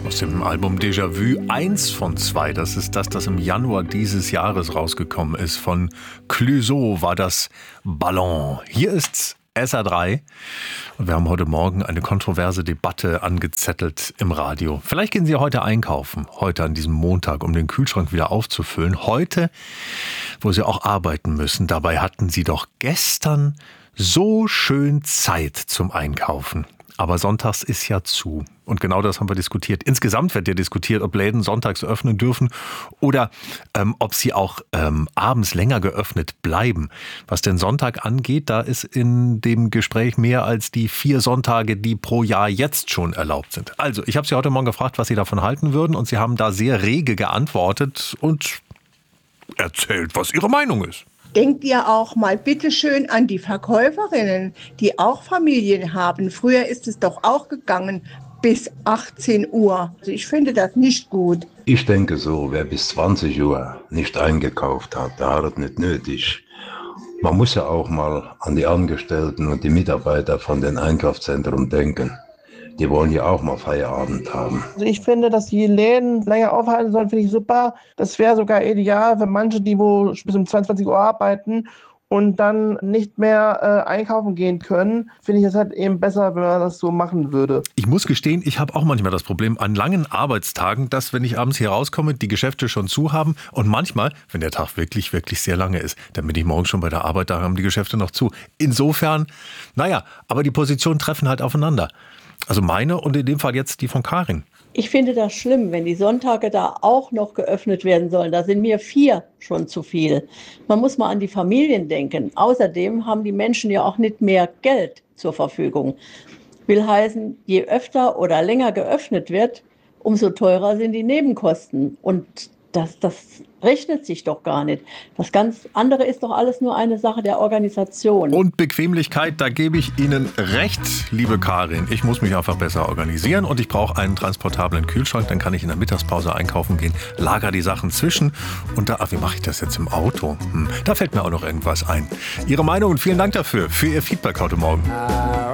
Aus dem Album Déjà-vu 1 von 2. Das ist das im Januar dieses Jahres rausgekommen ist. Von Clouseau war das Ballon. Hier ist's SR3 und wir haben heute Morgen eine kontroverse Debatte angezettelt im Radio. Vielleicht gehen Sie heute einkaufen, heute an diesem Montag, um den Kühlschrank wieder aufzufüllen. Heute, wo Sie auch arbeiten müssen. Dabei hatten Sie doch gestern so schön Zeit zum Einkaufen. Aber sonntags ist ja zu. Und genau das haben wir diskutiert. Insgesamt wird ja diskutiert, ob Läden sonntags öffnen dürfen oder ob sie auch abends länger geöffnet bleiben. Was den Sonntag angeht, da ist in dem Gespräch mehr als die 4 Sonntage, die pro Jahr jetzt schon erlaubt sind. Also, ich habe Sie heute Morgen gefragt, was Sie davon halten würden. Und Sie haben da sehr rege geantwortet und erzählt, was Ihre Meinung ist. Denkt ihr auch mal bitte schön an die Verkäuferinnen, die auch Familien haben. Früher ist es doch auch gegangen bis 18 Uhr. Also ich finde das nicht gut. Ich denke so, wer bis 20 Uhr nicht eingekauft hat, der hat es nicht nötig. Man muss ja auch mal an die Angestellten und die Mitarbeiter von den Einkaufszentren denken. Die wollen ja auch mal Feierabend haben. Also ich finde, dass die Läden länger aufhalten sollen, finde ich super. Das wäre sogar ideal für manche, die wo bis um 22 Uhr arbeiten und dann nicht mehr einkaufen gehen können. Finde ich das halt eben besser, wenn man das so machen würde. Ich muss gestehen, ich habe auch manchmal das Problem an langen Arbeitstagen, dass, wenn ich abends hier rauskomme, die Geschäfte schon zu haben. Und manchmal, wenn der Tag wirklich, wirklich sehr lange ist, dann bin ich morgens schon bei der Arbeit, da haben die Geschäfte noch zu. Insofern, aber die Positionen treffen halt aufeinander. Also meine und in dem Fall jetzt die von Karin. Ich finde das schlimm, wenn die Sonntage da auch noch geöffnet werden sollen. Da sind mir 4 schon zu viel. Man muss mal an die Familien denken. Außerdem haben die Menschen ja auch nicht mehr Geld zur Verfügung. Will heißen, je öfter oder länger geöffnet wird, umso teurer sind die Nebenkosten. Und das rechnet sich doch gar nicht. Das ganz andere ist doch alles nur eine Sache der Organisation. Und Bequemlichkeit, da gebe ich Ihnen recht, liebe Karin. Ich muss mich einfach besser organisieren und ich brauche einen transportablen Kühlschrank. Dann kann ich in der Mittagspause einkaufen gehen, lager die Sachen zwischen und wie mache ich das jetzt im Auto? Da fällt mir auch noch irgendwas ein. Ihre Meinung und vielen Dank dafür, für Ihr Feedback heute Morgen.